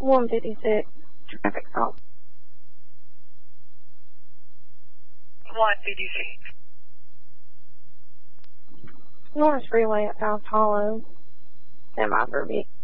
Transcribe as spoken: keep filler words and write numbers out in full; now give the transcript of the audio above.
one fifty-six, traffic stop. one fifty-six. Norris Freeway at South Hollow. Semi for me.